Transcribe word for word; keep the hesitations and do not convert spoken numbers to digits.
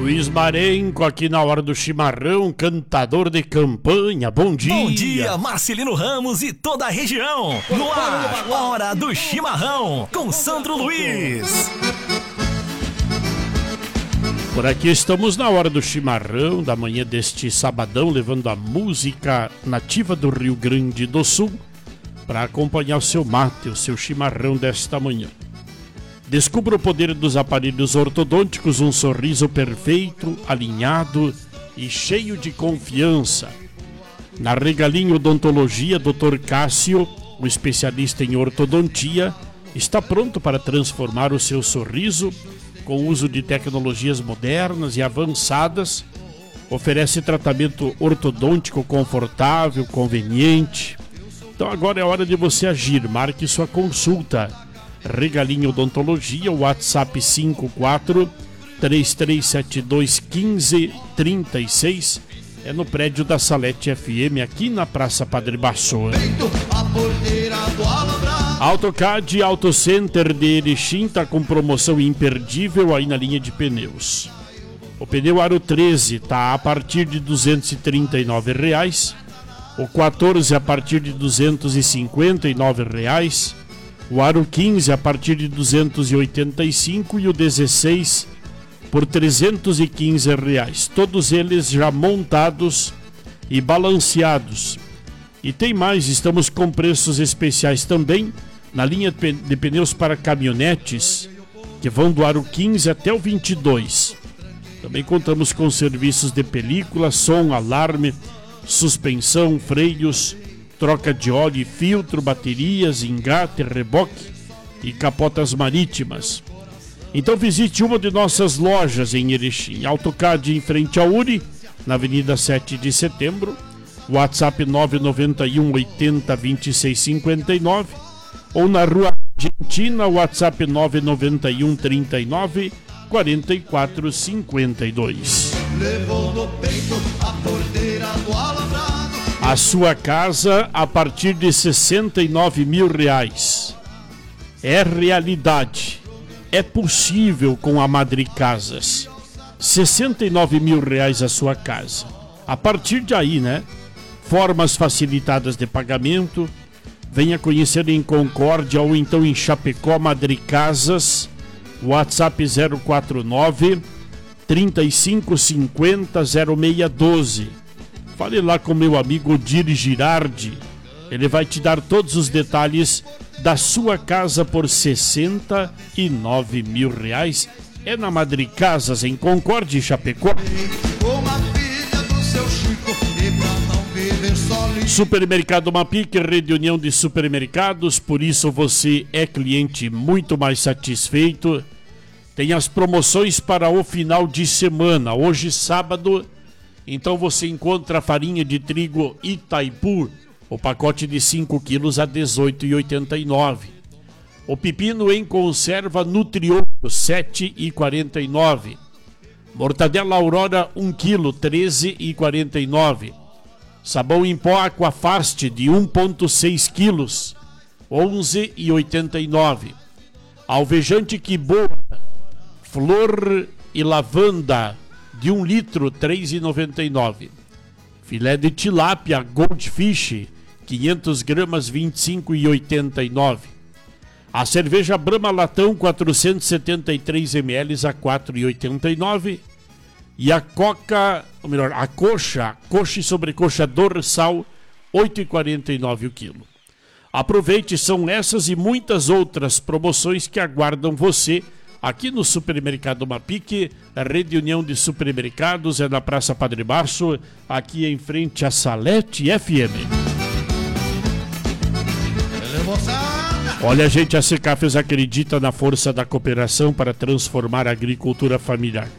Luiz Marenco aqui na hora do chimarrão, cantador de campanha. Bom dia. Bom dia, Marcelino Ramos e toda a região. No ar, hora do chimarrão, com Sandro Luiz. Por aqui estamos na hora do chimarrão da manhã deste sabadão, levando a música nativa do Rio Grande do Sul para acompanhar o seu mate, o seu chimarrão desta manhã. Descubra o poder dos aparelhos ortodônticos, um sorriso perfeito, alinhado e cheio de confiança. Na Regalinho Odontologia, doutor Cássio, o especialista em ortodontia, está pronto para transformar o seu sorriso com o uso de tecnologias modernas e avançadas. Oferece tratamento ortodôntico confortável, conveniente. Então agora é hora de você agir. Marque sua consulta. Regalinho Odontologia, WhatsApp cinco quatro três três sete dois um cinco três seis. É no prédio da Salete F M, aqui na Praça Padre Baçoa. AutoCAD Auto Center de Erechim está com promoção imperdível aí na linha de pneus. O pneu Aro treze está a partir de duzentos e trinta e nove reais. O quatorze a partir de duzentos e cinquenta e nove reais. O Aro quinze a partir de duzentos e oitenta e cinco e o dezesseis por trezentos e quinze reais. Todos eles já montados e balanceados. E tem mais, estamos com preços especiais também na linha de pneus para caminhonetes, que vão do Aro quinze até o vinte e dois. Também contamos com serviços de película, som, alarme, suspensão, freios, troca de óleo e filtro, baterias, engate, reboque e capotas marítimas. Então visite uma de nossas lojas em Erechim. AutoCAD em frente à Uri, na Avenida sete de Setembro. WhatsApp nove nove um oitenta vinte e seis cinquenta e nove. Ou na Rua Argentina, WhatsApp nove nove um trinta e nove quarenta e quatro cinquenta e dois. Levou no peito a porteira do alambrado. A sua casa a partir de sessenta e nove mil reais. É realidade. É possível com a Madri Casas. sessenta e nove mil reais a sua casa. A partir de aí, né? Formas facilitadas de pagamento. Venha conhecer em Concórdia ou então em Chapecó, Madri Casas. WhatsApp zero quatro nove trinta e cinco cinquenta zero seis doze. Fale lá com meu amigo Odir Girardi. Ele vai te dar todos os detalhes da sua casa por sessenta e nove mil reais. É na Madri Casas, em Concórdia e Chapecó. Supermercado Mapic, Rede União de Supermercados. Por isso você é cliente muito mais satisfeito. Tem as promoções para o final de semana. Hoje, sábado, então você encontra a farinha de trigo Itaipu, o pacote de cinco quilos a dezoito reais e oitenta e nove centavos. O pepino em conserva Nutrioco, sete reais e quarenta e nove centavos. Mortadela Aurora, um quilo, treze reais e quarenta e nove centavos. Sabão em pó Aquafast de um vírgula seis quilos, onze reais e oitenta e nove centavos. Alvejante Que Boa, flor e lavanda, de um litro, três reais e noventa e nove centavos. Filé de tilápia Goldfish, quinhentas gramas, vinte e cinco reais e oitenta e nove centavos. A cerveja Brahma Latão, quatrocentos e setenta e três mililitros, a quatro reais e oitenta e nove centavos. E a coca, ou melhor, a coxa, coxa e sobrecoxa dorsal, oito reais e quarenta e nove centavos o quilo. Aproveite, são essas e muitas outras promoções que aguardam você aqui no Supermercado Mapic. A Rede União de Supermercados é na Praça Padre Baço, aqui em frente à Salete F M. Olha, gente, a Secafes acredita na força da cooperação para transformar a agricultura familiar.